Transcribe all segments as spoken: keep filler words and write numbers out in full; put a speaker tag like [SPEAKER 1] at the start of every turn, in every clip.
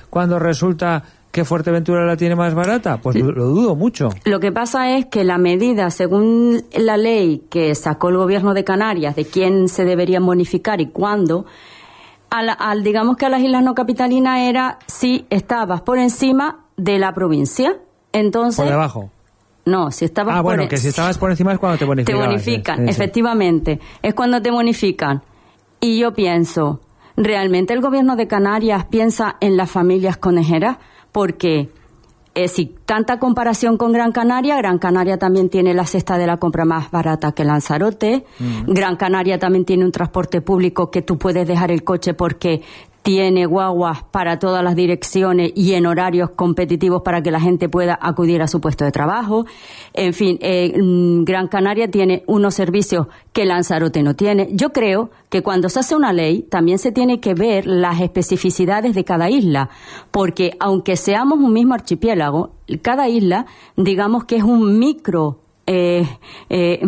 [SPEAKER 1] cuando resulta que Fuerteventura la tiene más barata? Pues lo, lo dudo mucho.
[SPEAKER 2] Lo que pasa es que la medida, según la ley que sacó el gobierno de Canarias, de quién se debería bonificar y cuándo, al, al digamos que a las islas no capitalinas era si estabas por encima de la provincia. Entonces,
[SPEAKER 1] por debajo.
[SPEAKER 2] No, si estabas
[SPEAKER 1] ah,
[SPEAKER 2] por
[SPEAKER 1] bueno, que si estabas por encima es cuando te bonifican.
[SPEAKER 2] Te bonifican,
[SPEAKER 1] sí, sí,
[SPEAKER 2] efectivamente. Sí. Es cuando te bonifican. Y yo pienso, ¿realmente el gobierno de Canarias piensa en las familias conejeras? Porque eh, si tanta comparación con Gran Canaria, Gran Canaria también tiene la cesta de la compra más barata que Lanzarote. Mm. Gran Canaria también tiene un transporte público que tú puedes dejar el coche porque tiene guaguas para todas las direcciones y en horarios competitivos para que la gente pueda acudir a su puesto de trabajo. En fin, eh, Gran Canaria tiene unos servicios que Lanzarote no tiene. Yo creo que cuando se hace una ley también se tiene que ver las especificidades de cada isla, porque aunque seamos un mismo archipiélago, cada isla, digamos que es un micro Eh, eh,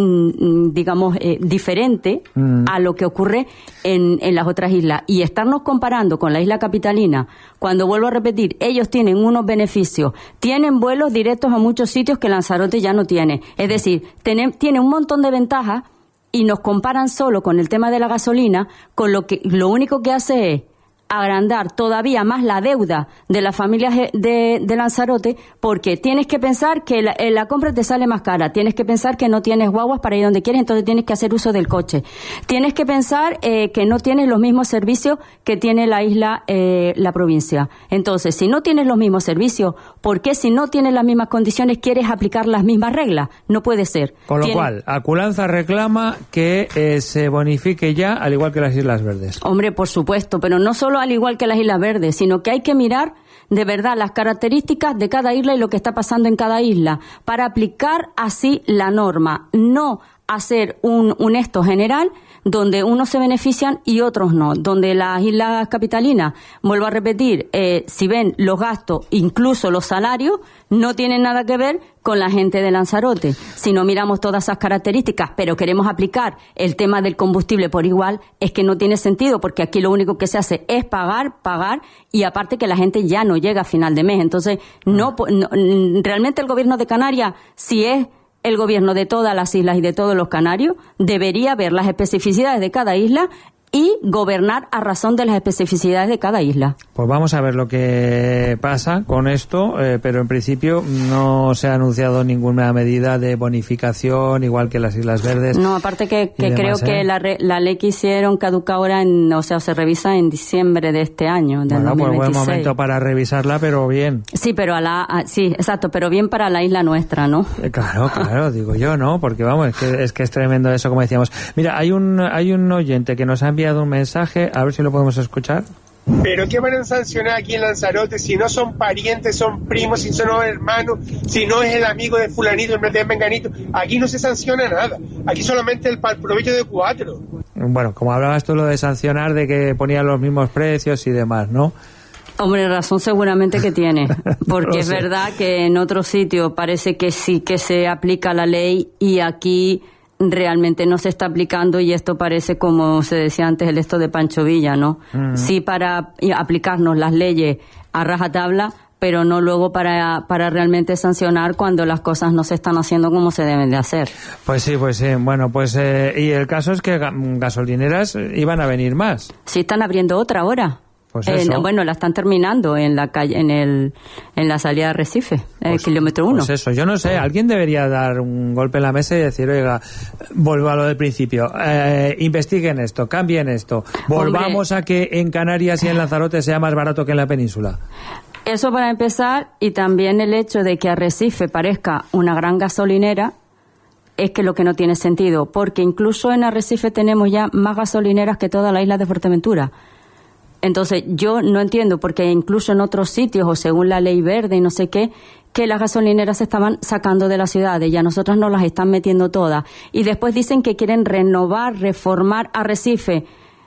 [SPEAKER 2] digamos, eh, diferente mm. a lo que ocurre en, en las otras islas. Y estarnos comparando con la isla capitalina, cuando vuelvo a repetir, ellos tienen unos beneficios, tienen vuelos directos a muchos sitios que Lanzarote ya no tiene. Es decir, tiene, tiene un montón de ventajas y nos comparan solo con el tema de la gasolina, con lo que lo único que hace es agrandar todavía más la deuda de las familias de, de Lanzarote, porque tienes que pensar que la, la compra te sale más cara, tienes que pensar que no tienes guaguas para ir donde quieres, entonces tienes que hacer uso del coche, tienes que pensar eh, que no tienes los mismos servicios que tiene la isla, eh, la provincia. Entonces, si no tienes los mismos servicios, ¿por qué si no tienes las mismas condiciones quieres aplicar las mismas reglas? No puede ser.
[SPEAKER 1] Con lo
[SPEAKER 2] Tienes...
[SPEAKER 1] cual, Aculanza reclama que eh, se bonifique ya, al igual que las Islas Verdes.
[SPEAKER 2] Hombre, por supuesto, pero no solo al igual que las Islas Verdes, sino que hay que mirar de verdad las características de cada isla y lo que está pasando en cada isla para aplicar así la norma, no hacer un, un esto general donde unos se benefician y otros no, donde las islas capitalinas, vuelvo a repetir, eh, si ven los gastos, incluso los salarios, no tienen nada que ver con la gente de Lanzarote. Si no miramos todas esas características, pero queremos aplicar el tema del combustible por igual, es que no tiene sentido, porque aquí lo único que se hace es pagar, pagar, y aparte que la gente ya no llega a final de mes. Entonces, no, no realmente el gobierno de Canarias, si es el gobierno de todas las islas y de todos los canarios, debería ver las especificidades de cada isla y gobernar a razón de las especificidades de cada isla.
[SPEAKER 1] Pues vamos a ver lo que pasa con esto, eh, pero en principio no se ha anunciado ninguna medida de bonificación, igual que las Islas Verdes.
[SPEAKER 2] No, aparte que, que
[SPEAKER 1] demás,
[SPEAKER 2] creo
[SPEAKER 1] ¿eh?
[SPEAKER 2] que la, re, la ley que hicieron caduca ahora, en, o sea, se revisa en diciembre de este año, del
[SPEAKER 1] bueno,
[SPEAKER 2] dos mil veintiséis.
[SPEAKER 1] Pues buen momento para revisarla, pero bien.
[SPEAKER 2] Sí, pero a la, a, sí, exacto, pero bien para la isla nuestra, ¿no?
[SPEAKER 1] Eh, claro, claro, digo yo, ¿no? Porque vamos, es que, es que es tremendo eso, como decíamos. Mira, hay un, hay un oyente que nos ha enviado un mensaje, a ver si lo podemos escuchar.
[SPEAKER 3] ¿Pero qué van a sancionar aquí en Lanzarote si no son parientes, son primos, si son hermanos, si no es el amigo de fulanito, el de menganito? Aquí no se sanciona nada, aquí solamente el, el provecho de cuatro.
[SPEAKER 1] Bueno, como hablabas tú lo de sancionar, de que ponían los mismos precios y demás, ¿no?
[SPEAKER 2] Hombre, razón seguramente que tiene, porque es verdad que en otros sitios parece que sí que se aplica la ley y aquí realmente no se está aplicando, y esto parece, como se decía antes, el esto de Pancho Villa, ¿no? Mm. Sí, para aplicarnos las leyes a rajatabla, pero no luego para, para realmente sancionar cuando las cosas no se están haciendo como se deben de hacer.
[SPEAKER 1] Pues sí, pues sí. Bueno, pues eh, y el caso es que gasolineras iban a venir más.
[SPEAKER 2] Sí, están abriendo otra ahora.
[SPEAKER 1] Pues
[SPEAKER 2] eh,
[SPEAKER 1] eso.
[SPEAKER 2] no, bueno, la están terminando en la calle, en el, en la salida de Recife, el pues, kilómetro uno.
[SPEAKER 1] Pues eso, yo no sé, alguien debería dar un golpe en la mesa y decir, oiga, vuelvo a lo del principio, eh, investiguen esto, cambien esto, volvamos Hombre, a que en Canarias y en Lanzarote sea más barato que en la península.
[SPEAKER 2] Eso para empezar, y también el hecho de que Arrecife parezca una gran gasolinera, es que lo que no tiene sentido, porque incluso en Arrecife tenemos ya más gasolineras que toda la isla de Fuerteventura. Entonces, yo no entiendo, porque incluso en otros sitios, o según la ley verde y no sé qué, que las gasolineras se estaban sacando de las ciudades y a nosotras nos las están metiendo todas. Y después dicen que quieren renovar, reformar Arrecife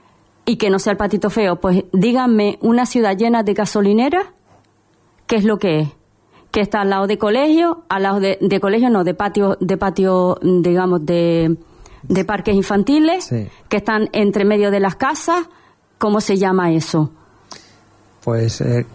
[SPEAKER 2] y que no sea el patito feo. Pues díganme, una ciudad llena de gasolineras, ¿qué es lo que es? Que está al lado de colegio, al lado de, de colegio, no, de patio, de patio, digamos, de, de parques infantiles, sí, que están entre medio de las casas. ¿Cómo se llama eso?
[SPEAKER 1] Pues... Eh...